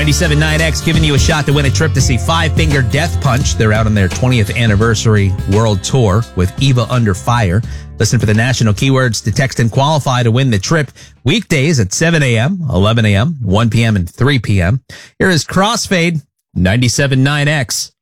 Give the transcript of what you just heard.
97.9X giving you a shot to win a trip to see Five Finger Death Punch. They're out on their 20th anniversary world tour with Eva Under Fire. Listen for the national keywords to text and qualify to win the trip. Weekdays at 7 a.m., 11 a.m., 1 p.m., and 3 p.m. Here is Crossfade, 97.9X.